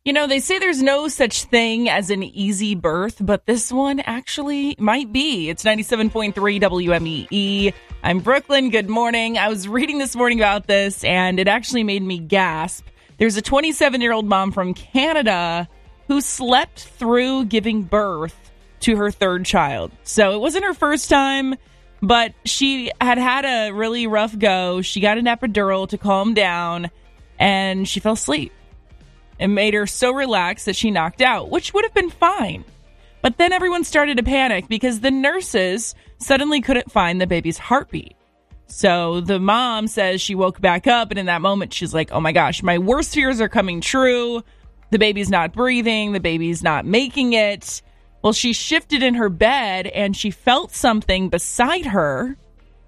You know, they say there's no such thing as an easy birth, but this one actually might be. It's 97.3 WMEE. I'm Brooklyn. Good morning. I was reading this morning about this, and it actually made me gasp. There's a 27-year-old mom from Canada who slept through giving birth to her third child. So it wasn't her first time, but she had a really rough go. She got an epidural to calm down, and she fell asleep. It made her so relaxed that she knocked out, which would have been fine. But then everyone started to panic because the nurses suddenly couldn't find the baby's heartbeat. So the mom says she woke back up, and in that moment, she's like, oh my gosh, my worst fears are coming true. The baby's not breathing. The baby's not making it. Well, she shifted in her bed, and she felt something beside her.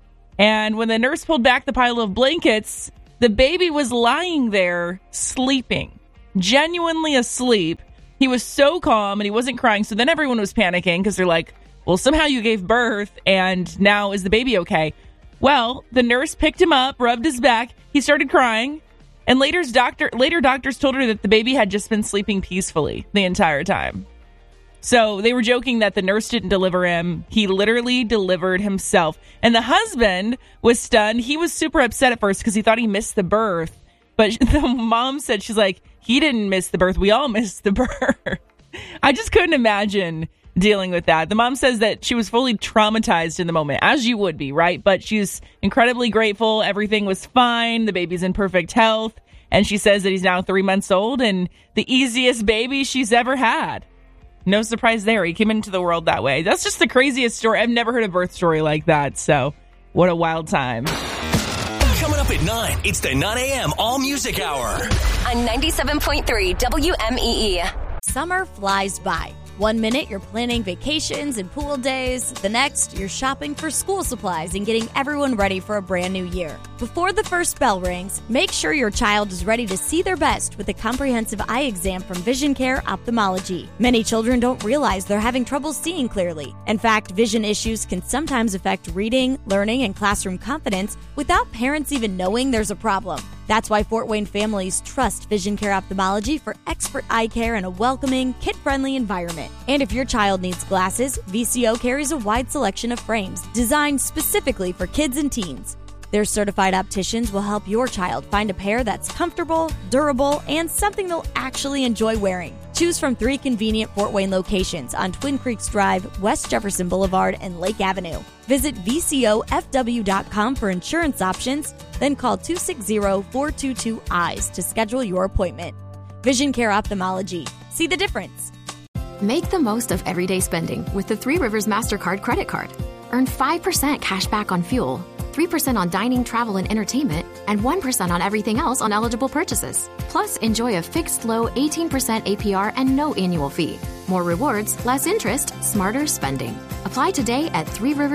And when the nurse pulled back the pile of blankets, the baby was lying there sleeping. Genuinely asleep. He was so calm and he wasn't crying. So then everyone was panicking because they're like, well, somehow you gave birth and now is the baby okay? Well, the nurse picked him up, rubbed his back. He started crying. And later doctors told her that the baby had just been sleeping peacefully the entire time. So they were joking that the nurse didn't deliver him. He literally delivered himself. And the husband was stunned. He was super upset at first because he thought he missed the birth. But the mom said, she's like, he didn't miss the birth. We all missed the birth. I just couldn't imagine dealing with that. The mom says that she was fully traumatized in the moment, as you would be, right? But she's incredibly grateful. Everything was fine. The baby's in perfect health. And she says that he's now 3 months old and the easiest baby she's ever had. No surprise there. He came into the world that way. That's just the craziest story. I've never heard a birth story like that. So what a wild time. Coming up at 9, it's the 9 a.m. All Music Hour. On 97.3 WMEE. Summer flies by. 1 minute you're planning vacations and pool days. The next, you're shopping for school supplies and getting everyone ready for a brand new year. Before the first bell rings, make sure your child is ready to see their best with a comprehensive eye exam from Vision Care Ophthalmology. Many children don't realize they're having trouble seeing clearly. In fact, vision issues can sometimes affect reading, learning, and classroom confidence without parents even knowing there's a problem. That's why Fort Wayne families trust Vision Care Ophthalmology for expert eye care in a welcoming, kid-friendly environment. And if your child needs glasses, VCO carries a wide selection of frames designed specifically for kids and teens. Their certified opticians will help your child find a pair that's comfortable, durable, and something they'll actually enjoy wearing. Choose from 3 convenient Fort Wayne locations on Twin Creeks Drive, West Jefferson Boulevard, and Lake Avenue. Visit VCOFW.com for insurance options, then call 260-422-EYES to schedule your appointment. Vision Care Ophthalmology. See the difference. Make the most of everyday spending with the Three Rivers MasterCard credit card. Earn 5% cash back on fuel, 3% on dining, travel, and entertainment, and 1% on everything else on eligible purchases. Plus, enjoy a fixed low 18% APR and no annual fee. More rewards, less interest, smarter spending. Apply today at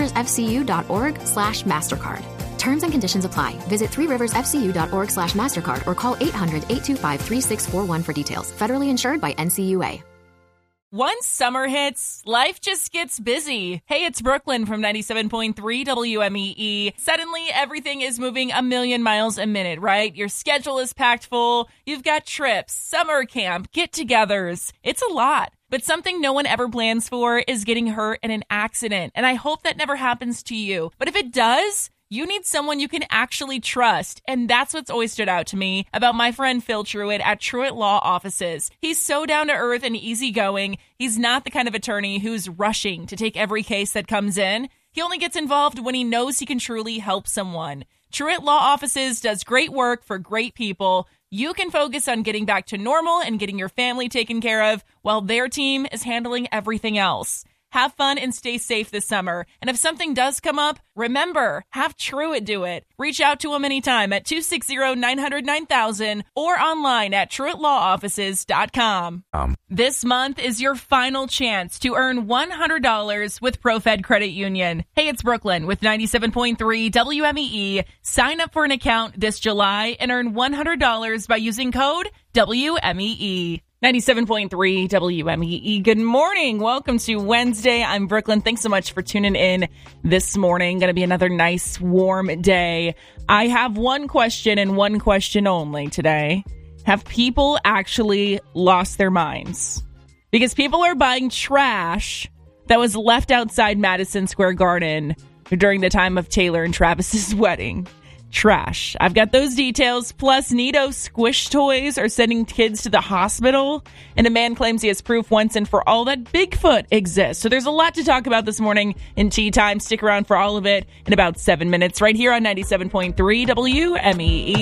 threeriversfcu.org/MasterCard. Terms and conditions apply. Visit threeriversfcu.org/MasterCard or call 800-825-3641 for details. Federally insured by NCUA. Once summer hits, life just gets busy. Hey, it's Brooklyn from 97.3 WMEE. Suddenly, everything is moving a million miles a minute, right? Your schedule is packed full. You've got trips, summer camp, get-togethers. It's a lot. But something no one ever plans for is getting hurt in an accident. And I hope that never happens to you. But if it does, you need someone you can actually trust. And that's what's always stood out to me about my friend Phil Truitt at Truitt Law Offices. He's so down to earth and easygoing. He's not the kind of attorney who's rushing to take every case that comes in. He only gets involved when he knows he can truly help someone. Truitt Law Offices does great work for great people. You can focus on getting back to normal and getting your family taken care of while their team is handling everything else. Have fun and stay safe this summer. And if something does come up, remember, have Truitt do it. Reach out to him anytime at 260-900-9000 or online at TruittLawOffices.com. This month is your final chance to earn $100 with ProFed Credit Union. Hey, it's Brooklyn with 97.3 WMEE. Sign up for an account this July and earn $100 by using code WMEE. 97.3 WMEE. Good morning. Welcome to Wednesday. I'm Brooklyn. Thanks so much for tuning in this morning. Going to be another nice, warm day. I have one question and one question only today. have people actually lost their minds? Because people are buying trash that was left outside Madison Square Garden during the time of Taylor and Travis's wedding. Trash. I've got those details. Plus, Neato squish toys are sending kids to the hospital. And a man claims he has proof once and for all that Bigfoot exists. So there's a lot to talk about this morning in Tea Time. Stick around for all of it in about 7 minutes right here on 97.3 WMEE.